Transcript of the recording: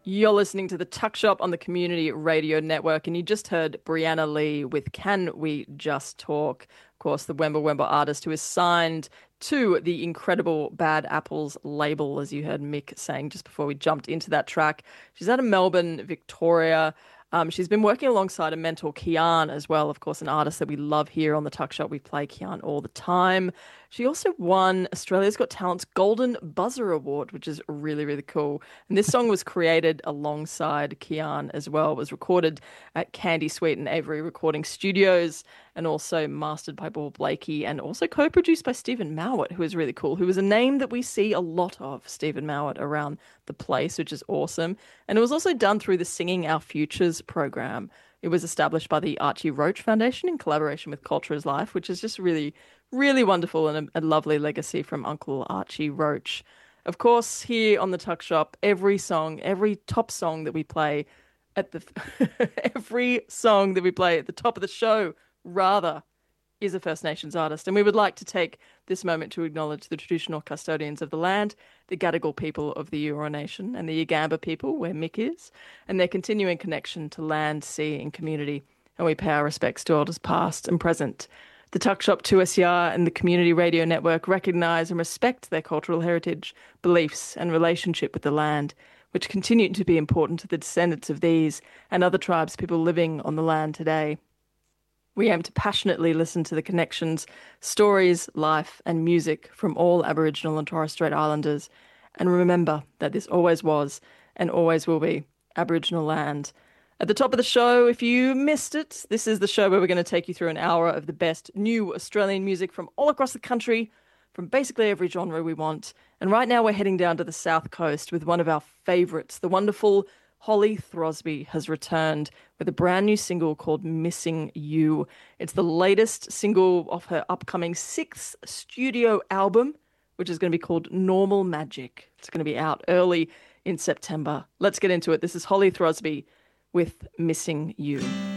You're listening to the Tuck Shop on the Community Radio Network, and you just heard Brianna Lee with Can We Just Talk? Of course, the Wemba Wemba artist who is signed to the incredible Bad Apples label, as you heard Mick saying just before we jumped into that track. She's out of Melbourne, Victoria. She's been working alongside a mentor, Kian, as well, of course, an artist that we love here on the Tuck Shop. We play Kian all the time. She also won Australia's Got Talent's Golden Buzzer Award, which is really, really cool. And this song was created alongside Kian as well. It was recorded at Candy Sweet and Avery Recording Studios and also mastered by Paul Blakey and also co-produced by Stephen Mowat, who is really cool, who is a name that we see a lot of, Stephen Mowat, around the place, which is awesome. And it was also done through the Singing Our Futures program. It was established by the Archie Roach Foundation in collaboration with Culture is Life, which is just really, really wonderful and a lovely legacy from Uncle Archie Roach. Of course, here on the Tuck Shop, every song, every top song that we play at the every song that we play at the top of the show, rather, is a First Nations artist. And we would like to take this moment to acknowledge the traditional custodians of the land, the Gadigal people of the Eora Nation, and the Yagamba people, where Mick is, and their continuing connection to land, sea, and community. And we pay our respects to elders past and present. The Tuck Shop 2SER and the Community Radio Network recognise and respect their cultural heritage, beliefs, and relationship with the land, which continue to be important to the descendants of these and other tribes people living on the land today. We aim to passionately listen to the connections, stories, life, and music from all Aboriginal and Torres Strait Islanders, and remember that this always was and always will be Aboriginal land. At the top of the show, if you missed it, this is the show where we're going to take you through an hour of the best new Australian music from all across the country, from basically every genre we want. And right now we're heading down to the South Coast with one of our favourites, the wonderful Holly Throsby has returned with a brand new single called Missing You. It's the latest single of her upcoming sixth studio album, which is going to be called Normal Magic. It's going to be out early in September. Let's get into it. This is Holly Throsby with Missing You.